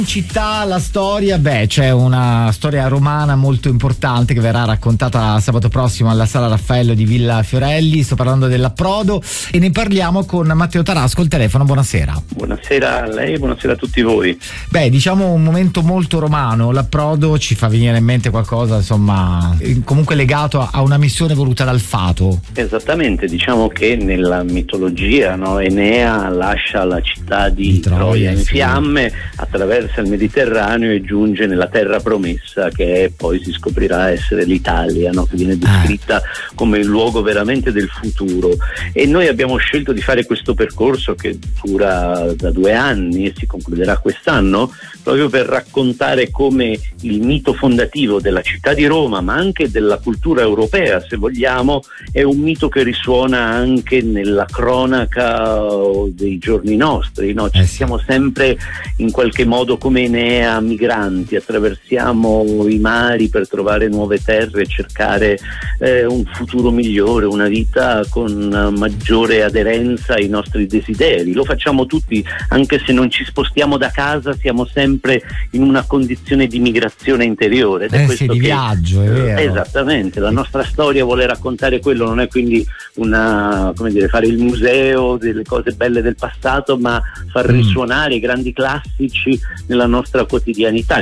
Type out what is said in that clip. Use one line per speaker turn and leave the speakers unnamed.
Città, la storia, c'è una storia romana molto importante che verrà raccontata sabato prossimo alla Sala Raffaello di Villa Fiorelli. Sto parlando dell'Approdo e ne parliamo con Matteo Tarasco al telefono. Buonasera.
Buonasera a lei, buonasera a tutti voi.
Diciamo un momento molto romano. L'Approdo ci fa venire in mente qualcosa, insomma, comunque legato a una missione voluta dal fato.
Esattamente, diciamo che nella mitologia, Enea lascia la città di Troia in fiamme, attraversa il Mediterraneo e giunge nella terra promessa, che poi si scoprirà essere l'Italia, che viene descritta come il luogo veramente del futuro. E noi abbiamo scelto di fare questo percorso che dura da 2 anni e si concluderà quest'anno, proprio per raccontare come il mito fondativo della città di Roma, ma anche della cultura europea, se vogliamo, è un mito che risuona anche nella cronaca dei giorni nostri. Ci siamo sempre in qualche modo come Enea migranti, attraversiamo i mari per trovare nuove terre e cercare un futuro migliore, una vita con maggiore aderenza ai nostri desideri. Lo facciamo tutti, anche se non ci spostiamo da casa, siamo sempre in una condizione di migrazione interiore. Ed è questo
di viaggio, è vero.
Esattamente, la nostra storia vuole raccontare quello, non è quindi fare il museo delle cose belle del passato, ma far risuonare i grandi classici nella nostra quotidianità.